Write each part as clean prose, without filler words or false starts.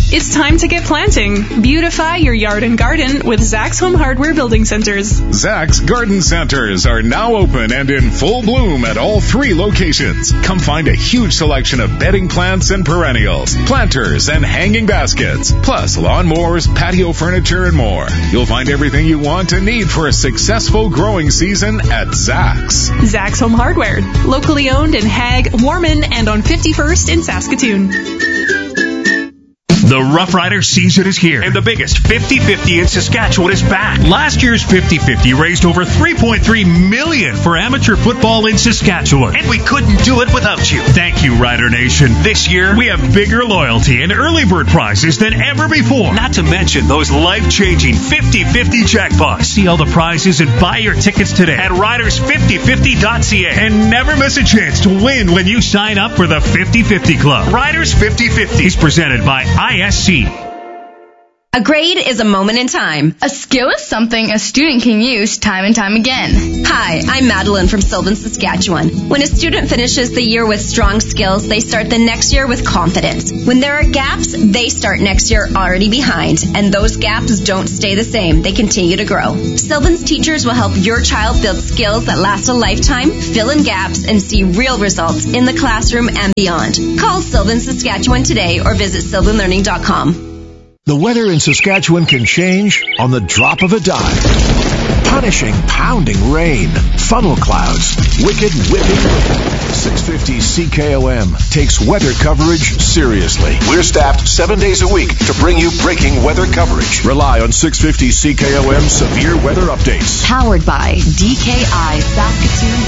It's time to get planting. Beautify your yard and garden with Zach's Home Hardware Building Centers. Zach's Garden Centers are now open and in full bloom at all 3 locations. Come find a huge selection of bedding plants and perennials, planters and hanging baskets, plus lawnmowers, patio furniture, and more. You'll find everything you want and need for a successful growing season at Zach's. Zach's Home Hardware, locally owned in Hague, Warman, and on 51st in Saskatoon. The Rough Rider season is here, and the biggest 50-50 in Saskatchewan is back. Last year's 50-50 raised over $3.3 million for amateur football in Saskatchewan, and we couldn't do it without you. Thank you, Rider Nation. This year, we have bigger loyalty and early bird prizes than ever before. Not to mention those life-changing 50-50 jackpots. See all the prizes and buy your tickets today at riders5050.ca, and never miss a chance to win when you sign up for the 50-50 Club. Riders 50-50 is presented by ISC. A grade is a moment in time. A skill is something a student can use time and time again. Hi, I'm Madeline from Sylvan, Saskatchewan. When a student finishes the year with strong skills, they start the next year with confidence. When there are gaps, they start next year already behind. And those gaps don't stay the same. They continue to grow. Sylvan's teachers will help your child build skills that last a lifetime, fill in gaps, and see real results in the classroom and beyond. Call Sylvan, Saskatchewan today or visit sylvanlearning.com. The weather in Saskatchewan can change on the drop of a dime. Punishing, pounding rain, funnel clouds, wicked whipping wind. 650 CKOM takes weather coverage seriously. We're staffed 7 days a week to bring you breaking weather coverage. Rely on 650 CKOM severe weather updates. Powered by DKI Saskatoon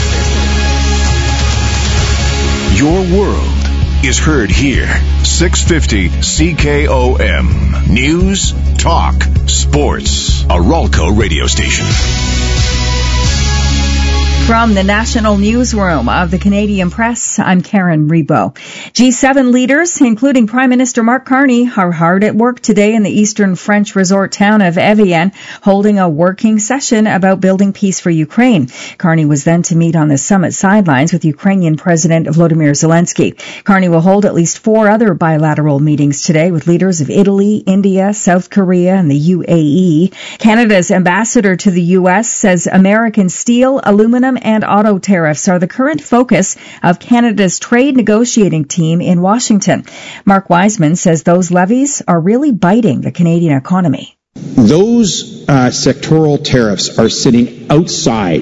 Disaster. Your world is heard here. 650 CKOM. News, talk, sports. A Ralco radio station. From the National Newsroom of the Canadian Press, I'm Karen Rebo. G7 leaders, including Prime Minister Mark Carney, are hard at work today in the eastern French resort town of Evian, holding a working session about building peace for Ukraine. Carney was then to meet on the summit sidelines with Ukrainian President Volodymyr Zelensky. Carney will hold at least 4 other bilateral meetings today with leaders of Italy, India, South Korea, and the UAE. Canada's ambassador to the U.S. says American steel, aluminum, and auto tariffs are the current focus of Canada's trade negotiating team in Washington. Mark Wiseman says those levies are really biting the Canadian economy. Those sectoral tariffs are sitting outside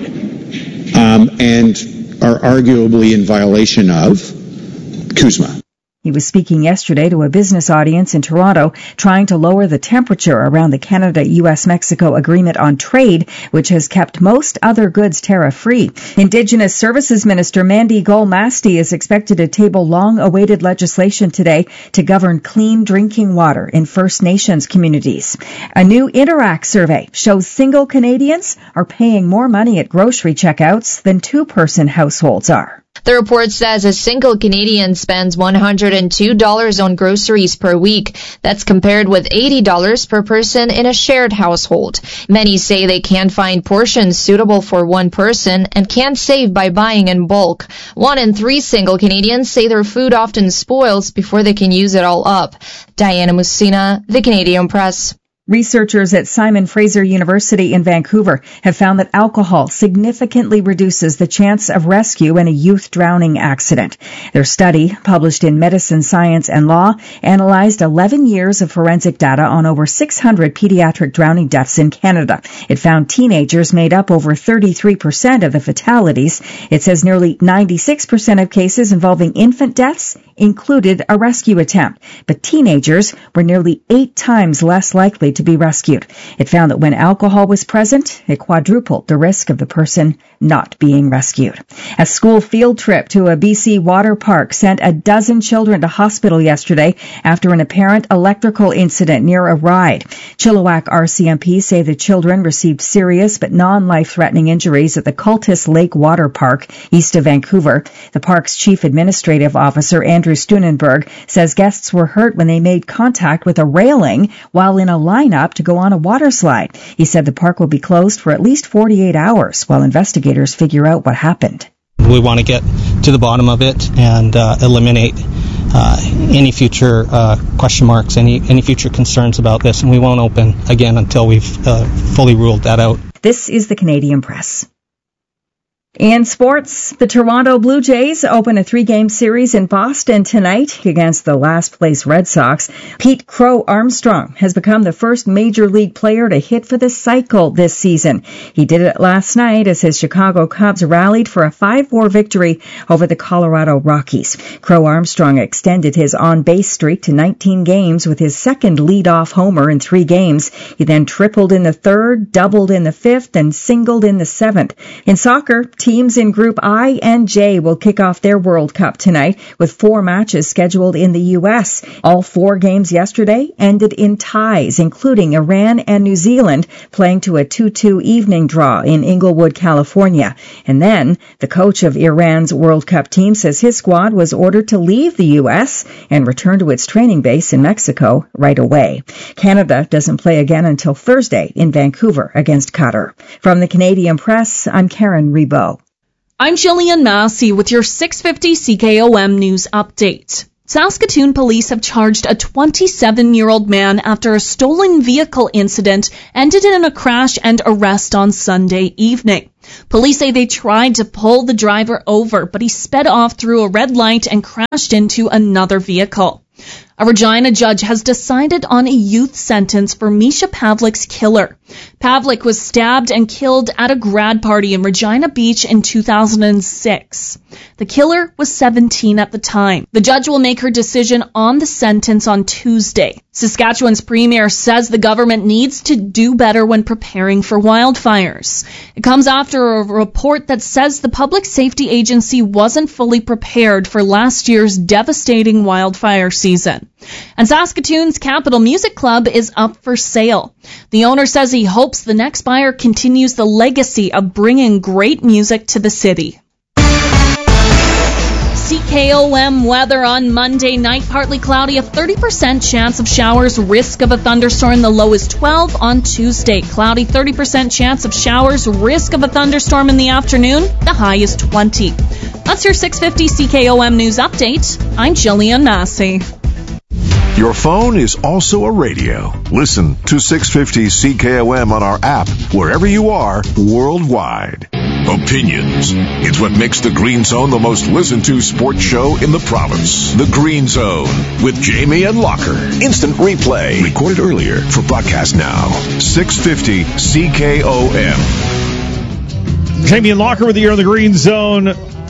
and are arguably in violation of CUSMA. He was speaking yesterday to a business audience in Toronto, trying to lower the temperature around the Canada-US-Mexico Agreement on Trade, which has kept most other goods tariff-free. Indigenous Services Minister Mandy Gold-Masti is expected to table long-awaited legislation today to govern clean drinking water in First Nations communities. A new Interact survey shows single Canadians are paying more money at grocery checkouts than two-person households are. The report says a single Canadian spends $102 on groceries per week. That's compared with $80 per person in a shared household. Many say they can't find portions suitable for one person and can't save by buying in bulk. 1 in 3 single Canadians say their food often spoils before they can use it all up. Diana Musina, The Canadian Press. Researchers at Simon Fraser University in Vancouver have found that alcohol significantly reduces the chance of rescue in a youth drowning accident. Their study, published in Medicine, Science and Law, analyzed 11 years of forensic data on over 600 pediatric drowning deaths in Canada. It found teenagers made up over 33% of the fatalities. It says nearly 96% of cases involving infant deaths included a rescue attempt, but teenagers were nearly 8 times less likely to be rescued. It found that when alcohol was present, it quadrupled the risk of the person not being rescued. A school field trip to a BC water park sent a dozen children to hospital yesterday after an apparent electrical incident near a ride. Chilliwack RCMP say the children received serious but non-life-threatening injuries at the Cultus Lake Water Park east of Vancouver. The park's chief administrative officer, Andrew Steunenberg, says guests were hurt when they made contact with a railing while in a lineup to go on a water slide. He said the park will be closed for at least 48 hours while investigators figure out what happened. We want to get to the bottom of it and eliminate any future question marks, any future concerns about this, and we won't open again until we've fully ruled that out. This is the Canadian Press. In sports, the Toronto Blue Jays open a 3-game series in Boston tonight against the last-place Red Sox. Pete Crow Armstrong has become the first Major League player to hit for the cycle this season. He did it last night as his Chicago Cubs rallied for a 5-4 victory over the Colorado Rockies. Crow Armstrong extended his on-base streak to 19 games with his second leadoff homer in 3 games. He then tripled in the third, doubled in the fifth, and singled in the seventh. In soccer, teams in Group I and J will kick off their World Cup tonight with 4 matches scheduled in the U.S. All 4 games yesterday ended in ties, including Iran and New Zealand playing to a 2-2 evening draw in Inglewood, California. And then the coach of Iran's World Cup team says his squad was ordered to leave the U.S. and return to its training base in Mexico right away. Canada doesn't play again until Thursday in Vancouver against Qatar. From the Canadian Press, I'm Karen Rebo. I'm Jillian Massey with your 650 CKOM News Update. Saskatoon police have charged a 27-year-old man after a stolen vehicle incident ended in a crash and arrest on Sunday evening. Police say they tried to pull the driver over, but he sped off through a red light and crashed into another vehicle. A Regina judge has decided on a youth sentence for Misha Pavlik's killer. Pavlik was stabbed and killed at a grad party in Regina Beach in 2006. The killer was 17 at the time. The judge will make her decision on the sentence on Tuesday. Saskatchewan's premier says the government needs to do better when preparing for wildfires. It comes after a report that says the Public Safety Agency wasn't fully prepared for last year's devastating wildfire season. And Saskatoon's Capital Music Club is up for sale. The owner says he hopes the next buyer continues the legacy of bringing great music to the city. CKOM weather on Monday night, partly cloudy, a 30% chance of showers, risk of a thunderstorm, the low is 12. On Tuesday, cloudy, 30% chance of showers, risk of a thunderstorm in the afternoon, the high is 20. That's your 650 CKOM News Update. I'm Jillian Massey. Your phone is also a radio. Listen to 650 CKOM on our app wherever you are worldwide. Opinions. It's what makes The Green Zone the most listened to sports show in the province. The Green Zone with Jamie and Locker. Instant replay. Recorded earlier for broadcast now. 650 CKOM. Jamie and Locker with you on The Green Zone.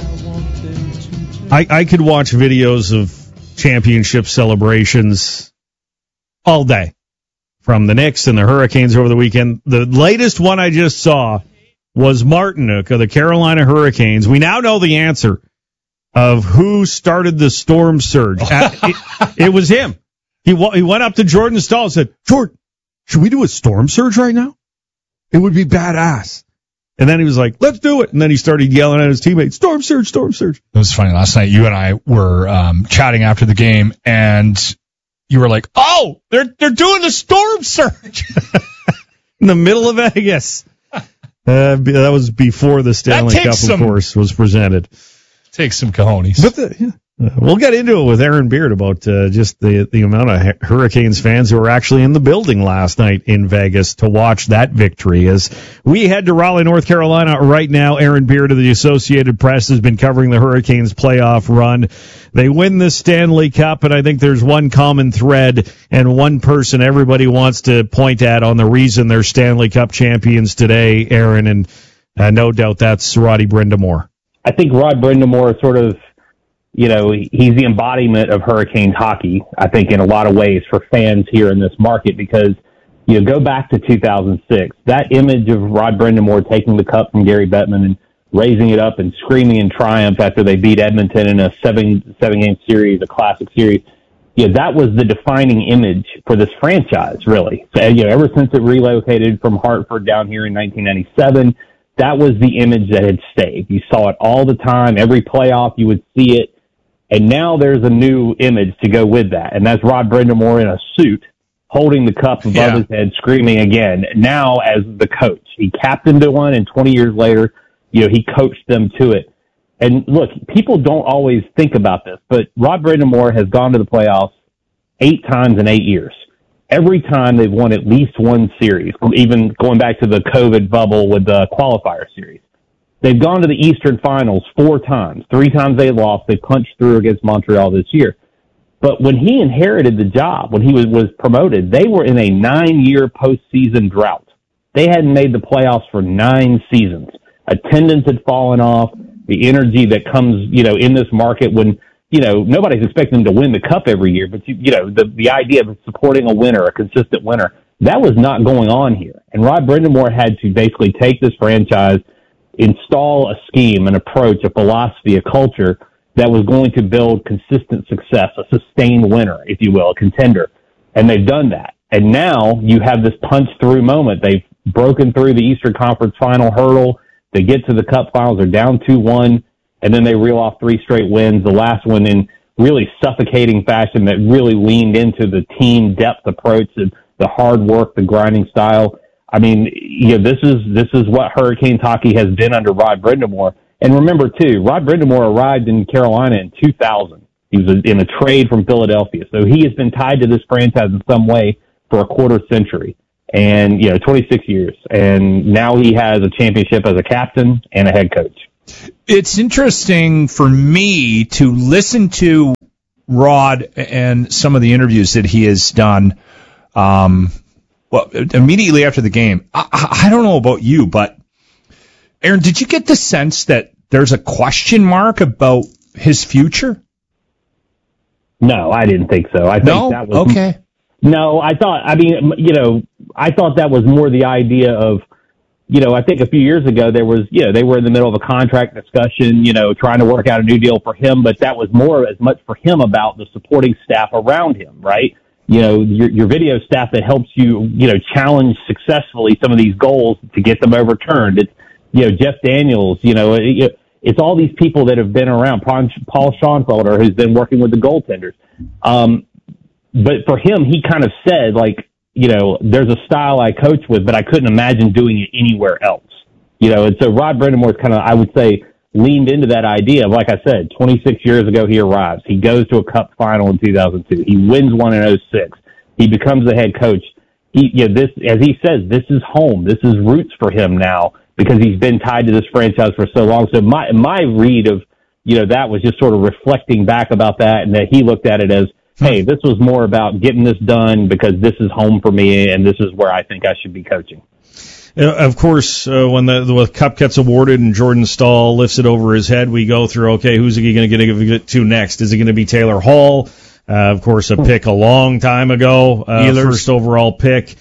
I could watch videos of championship celebrations all day from the Knicks and the Hurricanes over the weekend. The latest one I just saw was Martinook of the Carolina Hurricanes. We now know the answer of who started the storm surge. It was him. He went up to Jordan Staal and said, "Jordan, should we do a storm surge right now? It would be badass." And then he was like, "Let's do it." And then he started yelling at his teammates, "Storm surge, storm surge." It was funny. Last night, you and I were chatting after the game, and you were like, "Oh, they're doing the storm surge." In the middle of Vegas. That was before the Stanley Cup, of course, was presented. Takes some cojones. But we'll get into it with Aaron Beard about just the amount of Hurricanes fans who were actually in the building last night in Vegas to watch that victory. As we head to Raleigh, North Carolina right now, Aaron Beard of the Associated Press has been covering the Hurricanes' playoff run. They win the Stanley Cup, and I think there's one common thread and one person everybody wants to point at on the reason they're Stanley Cup champions today, Aaron, and no doubt that's Roddy Brind'Amour. I think Rod Brind'Amour sort of, he's the embodiment of Hurricanes hockey, I think, in a lot of ways for fans here in this market, because, go back to 2006, that image of Rod Brind'Amour taking the cup from Gary Bettman and raising it up and screaming in triumph after they beat Edmonton in a seven-game series, a classic series, that was the defining image for this franchise, really. So, ever since it relocated from Hartford down here in 1997, that was the image that had stayed. You saw it all the time. Every playoff, you would see it. And now there's a new image to go with that, and that's Rod Brind'Amour in a suit, holding the cup above his head, screaming again. Now as the coach, he captained one, and 20 years later, he coached them to it. And look, people don't always think about this, but Rod Brind'Amour has gone to the playoffs 8 times in 8 years. Every time they've won at least one series, even going back to the COVID bubble with the qualifier series. They've gone to the Eastern Finals 4 times. 3 times they lost. They punched through against Montreal this year. But when he inherited the job, when he was promoted, they were in a 9-year postseason drought. They hadn't made the playoffs for 9 seasons. Attendance had fallen off. The energy that comes, in this market when, nobody's expecting them to win the cup every year, but the idea of supporting a winner, a consistent winner, that was not going on here. And Rod Brind'Amour had to basically take this franchise, install a scheme, an approach, a philosophy, a culture that was going to build consistent success, a sustained winner, if you will, a contender. And they've done that. And now you have this punch-through moment. They've broken through the Eastern Conference final hurdle. They get to the Cup Finals. They're down 2-1, and then they reel off 3 straight wins, the last one in really suffocating fashion that really leaned into the team depth approach and the hard work, the grinding style. I mean, this is what Hurricanes hockey has been under Rod Brind'Amour. And remember, too, Rod Brind'Amour arrived in Carolina in 2000. He was in a trade from Philadelphia. So he has been tied to this franchise in some way for a quarter century. And, 26 years. And now he has a championship as a captain and a head coach. It's interesting for me to listen to Rod and some of the interviews that he has done immediately after the game. I don't know about you, but, Aaron, did you get the sense that there's a question mark about his future? No, I didn't think so. I think that was okay. No, I thought that was more the idea of, I think a few years ago there was, they were in the middle of a contract discussion, trying to work out a new deal for him, but that was more as much for him about the supporting staff around him, right? Your video staff that helps you, challenge successfully some of these goals to get them overturned. It's, Jeff Daniels, it's all these people that have been around. Paul Schoenfelder, who's been working with the goaltenders. But for him, he kind of said, there's a style I coach with, but I couldn't imagine doing it anywhere else. And so Rod Brind'Amour's kind of, I would say, leaned into that idea. Like I said, 26 years ago, he arrives. He goes to a Cup final in 2002. He wins one in 2006. He becomes the head coach. This, as he says, this is home. This is roots for him now because he's been tied to this franchise for so long. So my read of, that was just sort of reflecting back about that, and that he looked at it as, hey, this was more about getting this done because this is home for me and this is where I think I should be coaching. Of course, when the cup gets awarded and Jordan Staal lifts it over his head, we go through, okay, who's he going to give it to next? Is it going to be Taylor Hall? Of course, a pick a long time ago, first overall pick.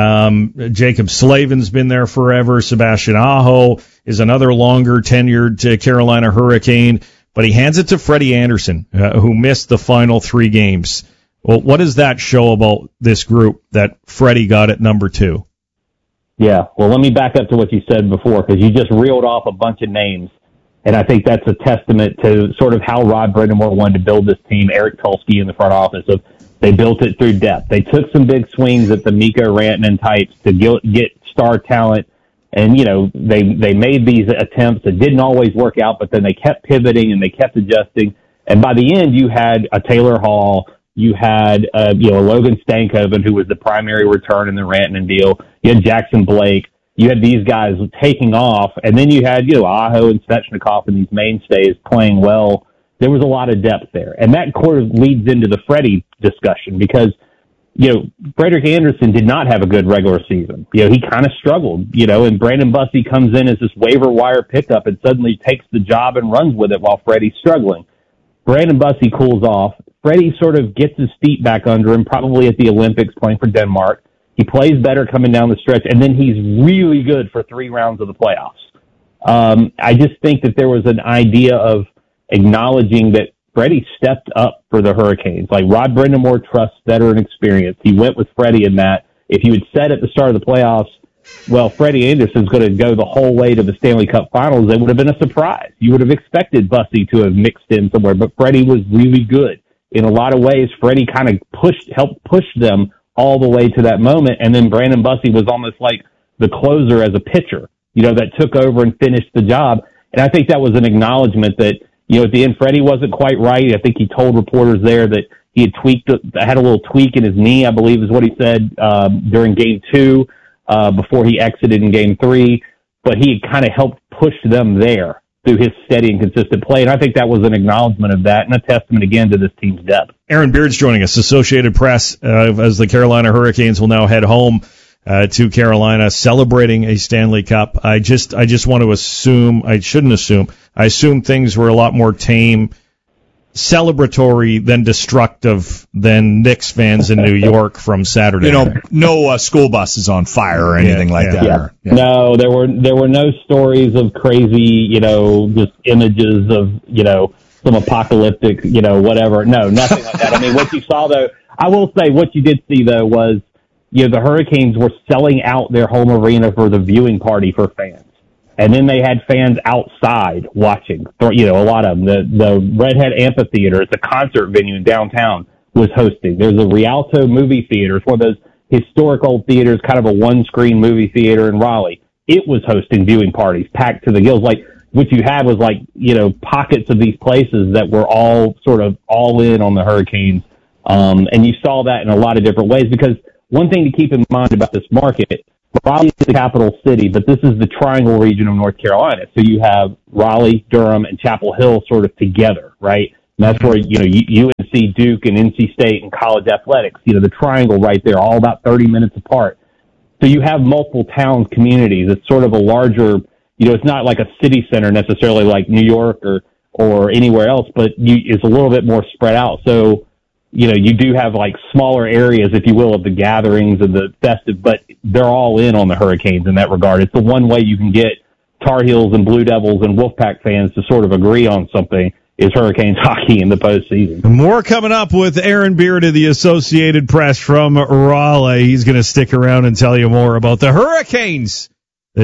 Jacob Slavin's been there forever. Sebastian Aho is another longer tenured Carolina Hurricane. But he hands it to Freddie Anderson, who missed the final 3 games. Well, what does that show about this group that Freddie got at number 2? Yeah, well, let me back up to what you said before, because you just reeled off a bunch of names. And I think that's a testament to sort of how Rod Brind'Amour wanted to build this team, Eric Tulsky in the front office. They built it through depth. They took some big swings at the Mikko Rantanen types to get star talent. And, they made these attempts that didn't always work out, but then they kept pivoting and they kept adjusting. And by the end, you had a Taylor Hall. You had, a Logan Stankoven, who was the primary return in the Rantanen deal. You had Jackson Blake. You had these guys taking off. And then you had, Aho and Svechnikov and these mainstays playing well. There was a lot of depth there. And that sort of leads into the Freddie discussion because, Frederik Andersen did not have a good regular season. He kind of struggled, and Brandon Bussi comes in as this waiver wire pickup and suddenly takes the job and runs with it while Freddie's struggling. Brandon Bussi cools off. Freddie sort of gets his feet back under him, probably at the Olympics playing for Denmark. He plays better coming down the stretch, and then he's really good for 3 rounds of the playoffs. I just think that there was an idea of acknowledging that Freddie stepped up for the Hurricanes. Like Rod Brind'Amour trusts veteran experience. He went with Freddie in that. If you had said at the start of the playoffs, well, Freddie Andersen's going to go the whole way to the Stanley Cup Finals, it would have been a surprise. You would have expected Bussi to have mixed in somewhere, but Freddie was really good. In a lot of ways, Freddie kind of helped push them all the way to that moment, and then Brandon Bussi was almost like the closer as a pitcher, that took over and finished the job. And I think that was an acknowledgement that, at the end, Freddie wasn't quite right. I think he told reporters there that he had a little tweak in his knee, I believe is what he said, during game 2, before he exited in game 3. But he kind of helped push them there through his steady and consistent play. And I think that was an acknowledgement of that and a testament again to this team's depth. Aaron Beard's joining us, Associated Press, as the Carolina Hurricanes will now head home to Carolina, celebrating a Stanley Cup. I just want to assume, I shouldn't assume, I assume things were a lot more tame, celebratory than destructive than Knicks fans in New York from Saturday. No school buses on fire or anything like that. Yeah. No, there were no stories of crazy, just images of, some apocalyptic, whatever. No, nothing like that. I mean, what you saw though, I will say what you did see though was, the Hurricanes were selling out their home arena for the viewing party for fans. And then they had fans outside watching, a lot of them. The Redhead Amphitheater, it's a concert venue in downtown, was hosting. There's a Rialto movie theater. It's one of those historic old theaters, kind of a one-screen movie theater in Raleigh. It was hosting viewing parties packed to the gills. Like, what you had was pockets of these places that were all sort of all in on the Hurricanes. And you saw that in a lot of different ways because one thing to keep in mind about this market, Raleigh is the capital city, but this is the triangle region of North Carolina. So you have Raleigh, Durham, and Chapel Hill sort of together, right? And that's where, UNC, Duke, and NC State and college athletics, the triangle right there, all about 30 minutes apart. So you have multiple town communities. It's sort of a larger, it's not like a city center necessarily like New York or anywhere else, but it's a little bit more spread out. So, you do have like smaller areas, if you will, of the gatherings and the festive, but they're all in on the Hurricanes in that regard. It's the one way you can get Tar Heels and Blue Devils and Wolfpack fans to sort of agree on something is Hurricanes hockey in the postseason. More coming up with Aaron Beard of the Associated Press from Raleigh. He's going to stick around and tell you more about the Hurricanes, the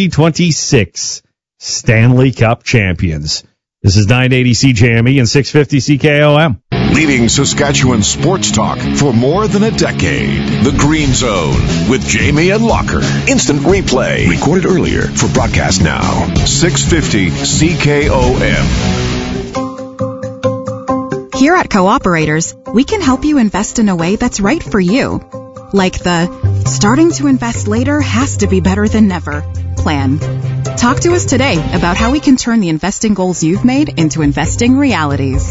2026 Stanley Cup champions. This is 980 CJME and 650 CKOM. Leading Saskatchewan sports talk for more than a decade. The Green Zone with Jamie and Locker. Instant replay. Recorded earlier for broadcast now. 650 CKOM. Here at Cooperators, we can help you invest in a way that's right for you. Like the starting to invest later has to be better than never plan. Talk to us today about how we can turn the investing goals you've made into investing realities.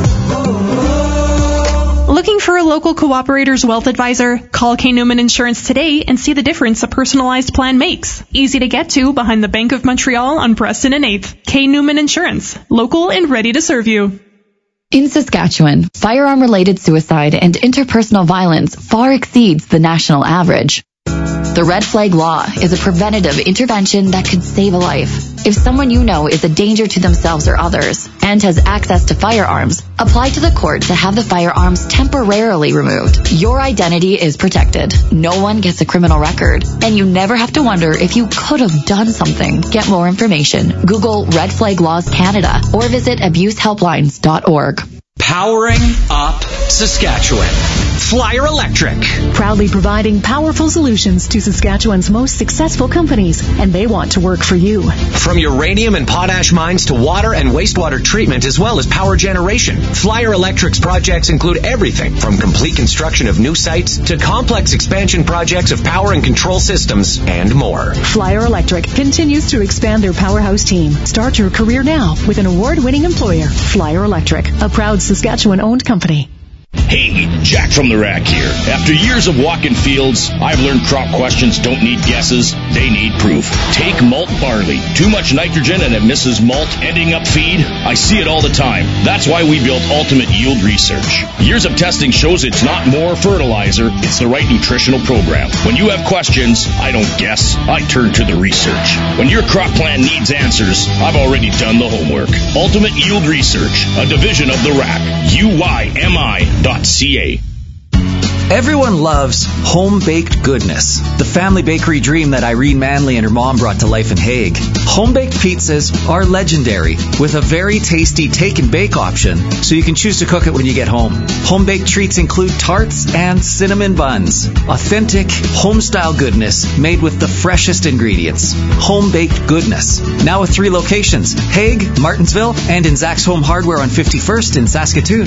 Looking for a local Cooperator's wealth advisor? Call K. Newman Insurance today and see the difference a personalized plan makes. Easy to get to behind the Bank of Montreal on Preston and 8th. K. Newman Insurance. Local and ready to serve you. In Saskatchewan, firearm-related suicide and interpersonal violence far exceeds the national average. The Red Flag Law is a preventative intervention that could save a life. If someone you know is a danger to themselves or others and has access to firearms, apply to the court to have the firearms temporarily removed. Your identity is protected. No one gets a criminal record, and you never have to wonder if you could have done something. Get more information. Google Red Flag Laws Canada or visit abusehelplines.org. Powering up Saskatchewan. Flyer Electric. Proudly providing powerful solutions to Saskatchewan's most successful companies, and they want to work for you. From uranium and potash mines to water and wastewater treatment as well as power generation, Flyer Electric's projects include everything from complete construction of new sites to complex expansion projects of power and control systems and more. Flyer Electric continues to expand their powerhouse team. Start your career now with an award-winning employer, Flyer Electric, a proud Saskatchewan-owned company. Hey, Jack from the Rack here. After years of walking fields, I've learned crop questions don't need guesses, they need proof. Take malt barley. Too much nitrogen and it misses malt, ending up feed. I see it all the time. That's why we built Ultimate Yield Research. Years of testing shows it's not more fertilizer, it's the right nutritional program. When you have questions, I don't guess, I turn to the research. When your crop plan needs answers, I've already done the homework. Ultimate Yield Research, a division of the Rack. UYMI.ca. Everyone loves home-baked goodness, the family bakery dream that Irene Manley and her mom brought to life in Hague. Home-baked pizzas are legendary, with a very tasty take-and-bake option, so you can choose to cook it when you get home. Home-baked treats include tarts and cinnamon buns. Authentic, home-style goodness made with the freshest ingredients. Home-baked goodness. Now with 3 locations, Hague, Martinsville, and in Zach's Home Hardware on 51st in Saskatoon.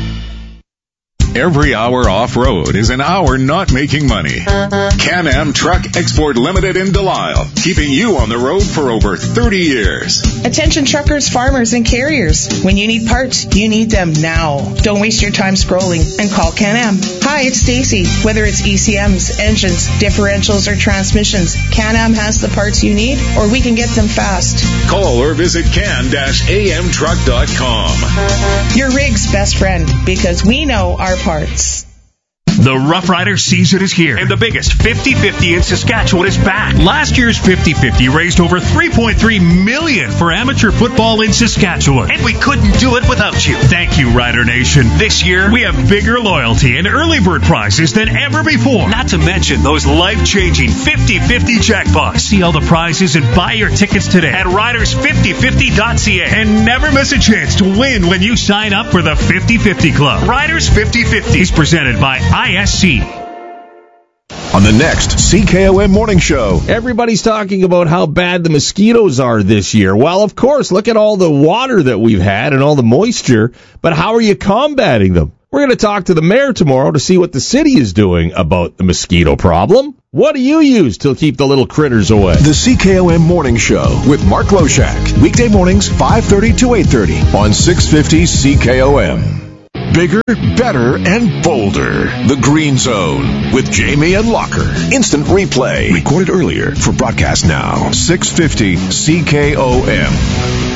Every hour off-road is an hour not making money. Can-Am Truck Export Limited in Delisle, keeping you on the road for over 30 years. Attention truckers, farmers, and carriers. When you need parts, you need them now. Don't waste your time scrolling and call Can-Am. Hi, it's Stacy. Whether it's ECMs, engines, differentials, or transmissions, Can-Am has the parts you need, or we can get them fast. Call or visit can-amtruck.com. Your rig's best friend, because we know our parts. The Rough Rider season is here, and the biggest 50-50 in Saskatchewan is back. Last year's 50-50 raised over $3.3 million for amateur football in Saskatchewan, and we couldn't do it without you. Thank you, Rider Nation. This year, we have bigger loyalty and early bird prizes than ever before, not to mention those life-changing 50-50 jackpots. See all the prizes and buy your tickets today at riders5050.ca, and never miss a chance to win when you sign up for the 50-50 Club. Riders 50-50 is presented by ISC. On the next CKOM Morning Show. Everybody's talking about how bad the mosquitoes are this year. Well, of course, look at all the water that we've had and all the moisture, but how are you combating them? We're going to talk to the mayor tomorrow to see what the city is doing about the mosquito problem. What do you use to keep the little critters away? The CKOM Morning Show with Mark Loshak. Weekday mornings, 5:30 to 8:30 on 650 CKOM. Bigger, better, and bolder. The Green Zone with Jamie and Locker. Instant replay. Recorded earlier for broadcast now. 650 CKOM.